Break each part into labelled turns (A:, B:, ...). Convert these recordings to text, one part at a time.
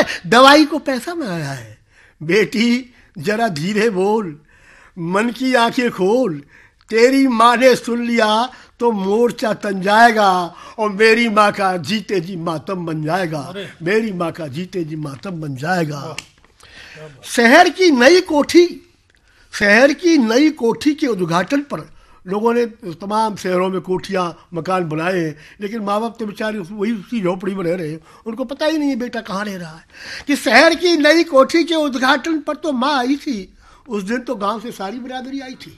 A: है, दवाई को पैसा मांगा है। बेटी जरा धीरे बोल, मन की आंखें खोल, तेरी माँ ने सुन लिया तो मोर्चा तन जाएगा और मेरी माँ का जीते जी मातम बन जाएगा, मेरी माँ का जीते जी मातम बन जाएगा। शहर की नई कोठी के उद्घाटन पर लोगों ने तमाम शहरों में कोठियाँ मकान बनाए हैं, लेकिन माँ बाप तो बेचारे वही उसी झोपड़ी में रह रहे हैं, उनको पता ही नहीं है बेटा कहाँ रह रहा है। कि शहर की नई कोठी के उद्घाटन पर तो माँ आई थी, उस दिन तो गांव से सारी बिरादरी आई थी।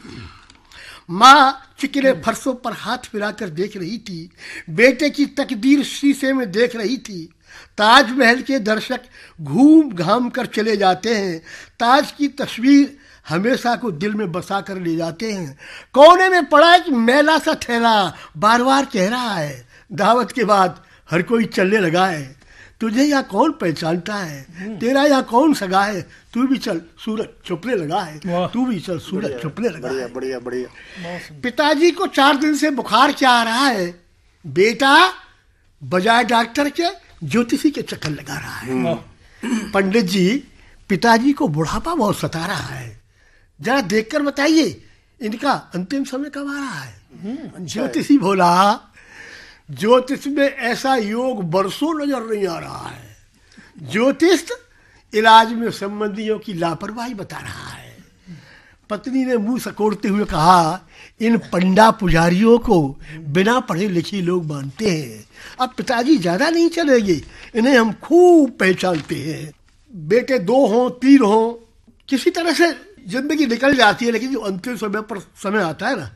A: माँ चिकने फर्शों पर हाथ फिराकर देख रही थी, बेटे की तकदीर शीशे में देख रही थी। ताजमहल के दर्शक घूम घाम कर चले जाते हैं, ताज की तस्वीर हमेशा को दिल में बसा कर ले जाते हैं। कोने में पड़ा एक मैला सा थैला बार बार कह रहा है, दावत के बाद हर कोई चलने लगा है, तुझे यहाँ कौन पहचानता है, तेरा यहाँ कौन सगा है, तू भी चल सूरज छुपने लगा है, तू भी चल सूरज छुपने लगा है।
B: बढ़िया बढ़िया।
A: पिताजी को 4 दिन से बुखार क्या आ रहा है, बेटा बजाय डॉक्टर के ज्योतिषी के चक्कर लगा रहा है। पंडित जी, पिताजी को बुढ़ापा बहुत सता रहा है, जरा देखकर बताइए इनका अंतिम समय कब आ रहा है। ज्योतिषी बोला, ज्योतिष में ऐसा योग बरसों नजर नहीं आ रहा है, ज्योतिष इलाज में संबंधियों की लापरवाही बता रहा है। पत्नी ने मुंह सकोड़ते हुए कहा, इन पंडा पुजारियों को बिना पढ़े लिखे लोग मानते हैं, अब पिताजी ज्यादा नहीं चलेंगे, इन्हें हम खूब पहचानते हैं। बेटे 2 हों 3 हों, किसी तरह से जिंदगी निकल जाती है, लेकिन जो अंतिम समय आता है ना,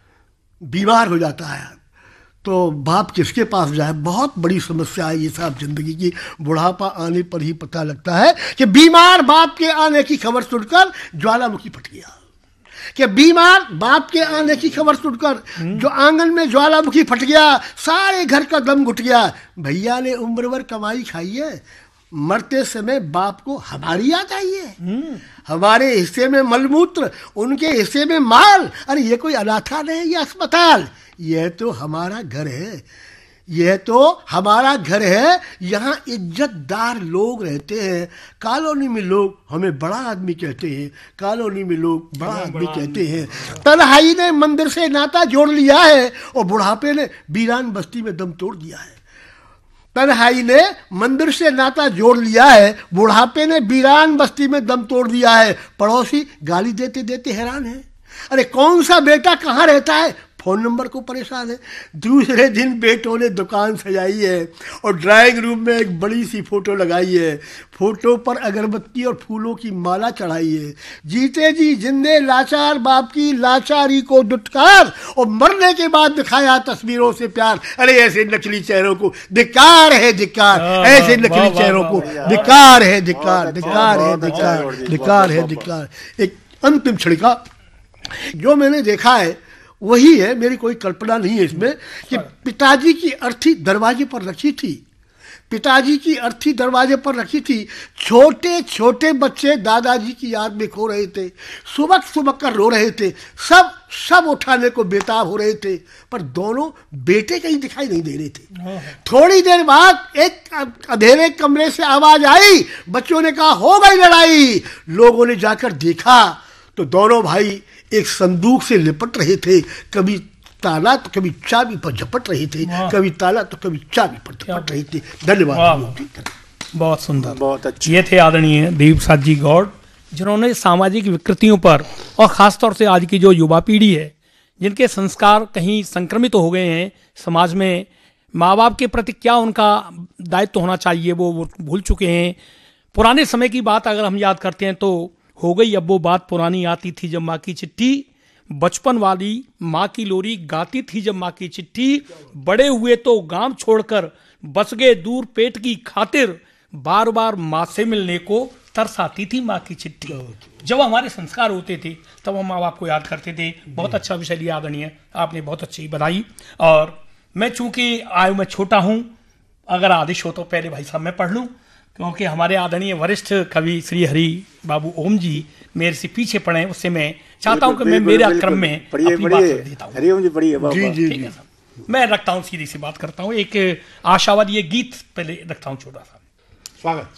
A: बीमार हो जाता है, तो बाप किसके पास जाए। बहुत बड़ी समस्या है ये साहब जिंदगी की। बुढ़ापा आने पर ही पता लगता है कि बीमार बाप के आने की खबर सुनकर ज्वालामुखी फट गया, कि बीमार बाप के आने की खबर सुनकर जो आंगन में ज्वालामुखी फट गया, सारे घर का दम घुट गया। भैया ने उम्र भर कमाई खाई है, मरते समय बाप को हमारी याद आई है, हमारे हिस्से में मलमूत्र, उनके हिस्से में माल। अरे ये कोई अनाथालय है या अस्पताल, यह तो हमारा घर है, यह तो हमारा घर है, यहाँ इज्जतदार लोग रहते हैं। कॉलोनी में लोग हमें बड़ा आदमी कहते हैं, कॉलोनी में लोग बड़ा आदमी कहते हैं। तन्हाई ने मंदिर से नाता जोड़ लिया है और बुढ़ापे ने वीरान बस्ती में दम तोड़ दिया है। तन्हाई ने मंदिर से नाता जोड़ लिया है, बुढ़ापे ने वीरान बस्ती में दम तोड़ दिया है। पड़ोसी गाली देते देते हैरान है, अरे कौन सा बेटा कहाँ रहता है, फोन नंबर को परेशान है। दूसरे दिन बेटों ने दुकान सजाई है और ड्राइंग रूम में एक बड़ी सी फोटो लगाई है, फोटो पर अगरबत्ती और फूलों की माला चढ़ाई है। जीते जी जिंदे लाचार बाप की लाचारी को दुत्कार और मरने के बाद दिखाया तस्वीरों से प्यार। अरे ऐसे नकली चेहरों को धिक्कार है, धिक्कार, ऐसे नकली चेहरों को धिक्कार है, धिक्कार, धिक्कार है, धिक्कार, धिक्कार है, धिक्कार। एक अंतिम छिड़का जो मैंने देखा है वही है, मेरी कोई कल्पना नहीं है इसमें, कि पिताजी की अर्थी दरवाजे पर रखी थी, पिताजी की अर्थी दरवाजे पर रखी थी। छोटे छोटे बच्चे दादाजी की याद में खो रहे थे, सुबह सुबह कर रो रहे थे, सब उठाने को बेताब हो रहे थे, पर दोनों बेटे कहीं दिखाई नहीं दे रहे थे। थोड़ी देर बाद एक अंधेरे कमरे से आवाज आई, बच्चों ने कहा हो गई लड़ाई। लोगों ने जाकर देखा तो दोनों भाई एक संदूक से लिपट रहे थे, कभी ताला तो कभी चाबी पर झपट रहे थे, कभी ताला तो कभी चाबी पर झपट रहे थे। धन्यवाद।
C: बहुत सुंदर,
B: बहुत अच्छे।
C: ये थे आदरणीय दिलीप प्रसाद जी गौड़, जिन्होंने सामाजिक विकृतियों पर और खासतौर से आज की जो युवा पीढ़ी है, जिनके संस्कार कहीं संक्रमित हो गए हैं, समाज में माँ बाप के प्रति क्या उनका दायित्व होना चाहिए वो भूल चुके हैं। पुराने समय की बात अगर हम याद करते हैं तो हो गई अब वो बात पुरानी, आती थी जब माँ की चिट्ठी, बचपन वाली माँ की लोरी गाती थी जब माँ की चिट्ठी। बड़े हुए तो गांव छोड़कर बस गए दूर पेट की खातिर, बार बार माँ से मिलने को तरस आती थी माँ की चिट्ठी। जब हमारे संस्कार होते थे तब हम माँ बाप को याद करते थे। बहुत अच्छा विषय लिया आदरणीय, आपने बहुत अच्छी बधाई। और मैं चूंकि आयु में छोटा हूँ, अगर आदेश हो तो पहले भाई साहब मैं पढ़ लूँ, क्योंकि हमारे आदरणीय वरिष्ठ कवि श्री हरि बाबू ओम जी मेरे से पीछे पड़े, उससे मैं चाहता हूं कि मैं मेरे क्रम में अपनी बात रख देता हूं।
B: हरि ओम जी पढ़िए।
C: ठीक है साहब, मैं रखता हूं, सीधी सी बात करता हूं। एक आशावादी ये गीत पहले रखता हूं छोटा सा।
A: स्वागत।